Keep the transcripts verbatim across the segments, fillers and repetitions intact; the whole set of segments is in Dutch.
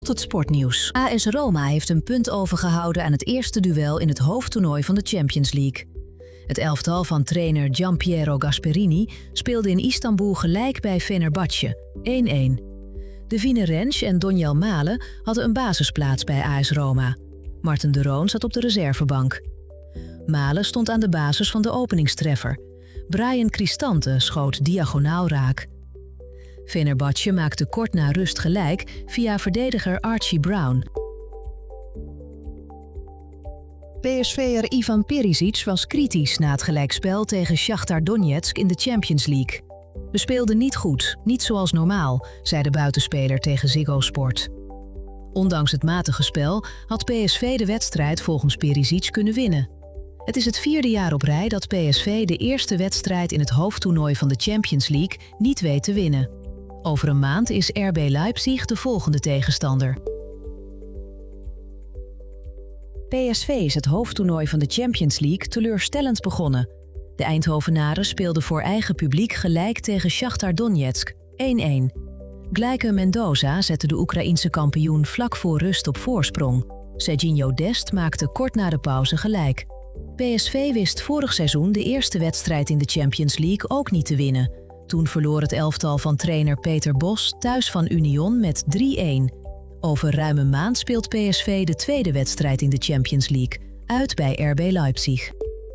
Het sportnieuws. A S Roma heeft een punt overgehouden aan het eerste duel in het hoofdtoernooi van de Champions League. Het elftal van trainer Gianpiero Gasperini speelde in Istanbul gelijk bij Fenerbahce, één-één. Davine Rensch en Donjel Malen hadden een basisplaats bij A S Roma. Marten de Roon zat op de reservebank. Malen stond aan de basis van de openingstreffer. Brian Cristante schoot diagonaal raak. Fenerbahce maakte kort na rust gelijk via verdediger Archie Brown. P S V'er Ivan Perisic was kritisch na het gelijkspel tegen Shakhtar Donetsk in de Champions League. We speelden niet goed, niet zoals normaal, zei de buitenspeler tegen Ziggo Sport. Ondanks het matige spel had P S V de wedstrijd volgens Perisic kunnen winnen. Het is het vierde jaar op rij dat P S V de eerste wedstrijd in het hoofdtoernooi van de Champions League niet weet te winnen. Over een maand is R B Leipzig de volgende tegenstander. P S V is het hoofdtoernooi van de Champions League teleurstellend begonnen. De Eindhovenaren speelden voor eigen publiek gelijk tegen Shakhtar Donetsk, één-één. Gleike Mendoza zette de Oekraïense kampioen vlak voor rust op voorsprong. Serginho Dest maakte kort na de pauze gelijk. P S V wist vorig seizoen de eerste wedstrijd in de Champions League ook niet te winnen. Toen verloor het elftal van trainer Peter Bos thuis van Union met drie-één. Over ruim een maand speelt P S V de tweede wedstrijd in de Champions League, uit bij R B Leipzig.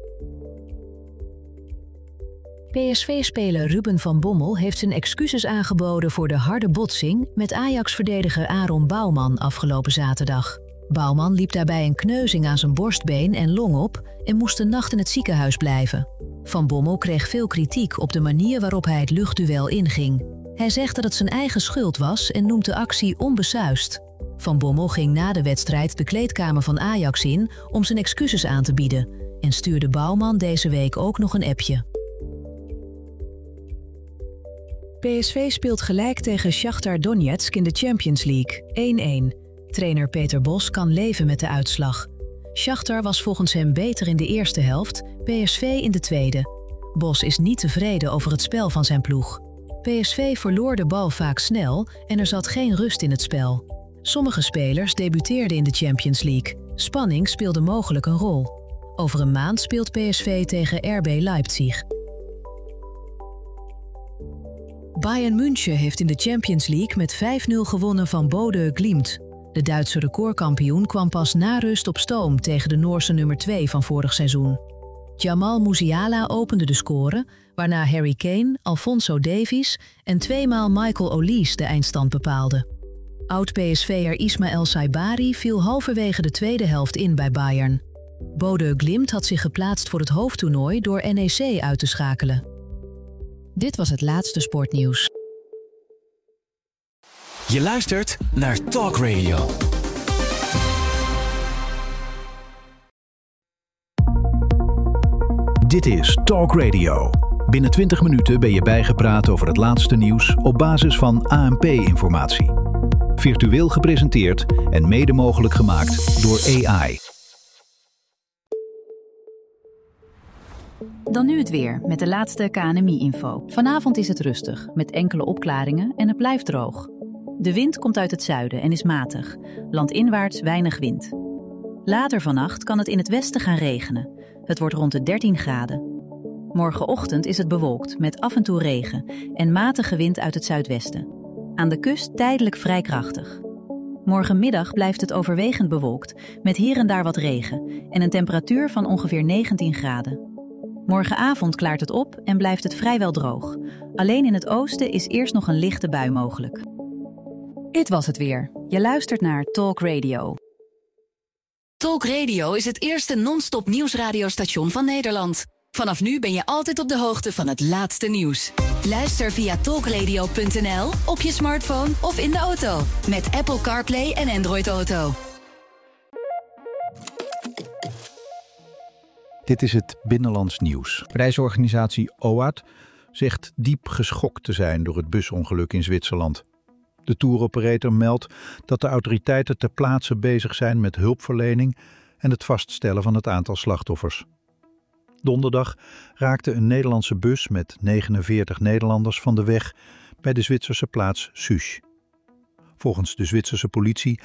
P S V-speler Ruben van Bommel heeft zijn excuses aangeboden voor de harde botsing met Ajax-verdediger Aaron Bouwman afgelopen zaterdag. Bouwman liep daarbij een kneuzing aan zijn borstbeen en long op en moest een nacht in het ziekenhuis blijven. Van Bommel kreeg veel kritiek op de manier waarop hij het luchtduel inging. Hij zegt dat het zijn eigen schuld was en noemt de actie onbesuisd. Van Bommel ging na de wedstrijd de kleedkamer van Ajax in om zijn excuses aan te bieden en stuurde Bouwman deze week ook nog een appje. P S V speelt gelijk tegen Shakhtar Donetsk in de Champions League, één-één. Trainer Peter Bos kan leven met de uitslag. Shakhtar was volgens hem beter in de eerste helft, P S V in de tweede. Bos is niet tevreden over het spel van zijn ploeg. P S V verloor de bal vaak snel en er zat geen rust in het spel. Sommige spelers debuteerden in de Champions League. Spanning speelde mogelijk een rol. Over een maand speelt P S V tegen R B Leipzig. Bayern München heeft in de Champions League met vijf-nul gewonnen van Bodø Glimt. De Duitse recordkampioen kwam pas na rust op stoom tegen de Noorse nummer twee van vorig seizoen. Jamal Musiala opende de score, waarna Harry Kane, Alphonso Davies en tweemaal Michael Olise de eindstand bepaalden. Oud-P S V'er Ismaël Saibari viel halverwege de tweede helft in bij Bayern. Bodø Glimt had zich geplaatst voor het hoofdtoernooi door N E C uit te schakelen. Dit was het laatste sportnieuws. Je luistert naar Talk Radio. Dit is Talk Radio. Binnen twintig minuten ben je bijgepraat over het laatste nieuws op basis van A N P-informatie. Virtueel gepresenteerd en mede mogelijk gemaakt door A I. Dan nu het weer met de laatste K N M I-info. Vanavond is het rustig, met enkele opklaringen en het blijft droog. De wind komt uit het zuiden en is matig. Landinwaarts weinig wind. Later vannacht kan het in het westen gaan regenen. Het wordt rond de dertien graden. Morgenochtend is het bewolkt met af en toe regen en matige wind uit het zuidwesten. Aan de kust tijdelijk vrij krachtig. Morgenmiddag blijft het overwegend bewolkt met hier en daar wat regen en een temperatuur van ongeveer negentien graden. Morgenavond klaart het op en blijft het vrijwel droog. Alleen in het oosten is eerst nog een lichte bui mogelijk. Dit was het weer. Je luistert naar Talk Radio. Talk Radio is het eerste non-stop nieuwsradiostation van Nederland. Vanaf nu ben je altijd op de hoogte van het laatste nieuws. Luister via talkradio punt n l, op je smartphone of in de auto. Met Apple CarPlay en Android Auto. Dit is het Binnenlands Nieuws. Reisorganisatie O A T zegt diep geschokt te zijn door het busongeluk in Zwitserland. De touroperator meldt dat de autoriteiten ter plaatse bezig zijn met hulpverlening en het vaststellen van het aantal slachtoffers. Donderdag raakte een Nederlandse bus met negenenveertig Nederlanders van de weg bij de Zwitserse plaats Susch. Volgens de Zwitserse politie